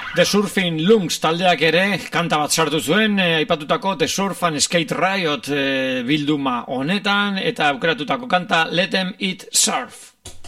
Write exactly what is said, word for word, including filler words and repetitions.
The Surfing Lungs taldeak ere kanta bat sartu zuen, eh, aipatutako The Surf and Skate Riot eh, bilduma honetan, eta aukeratutako kanta Let Them Eat Surf.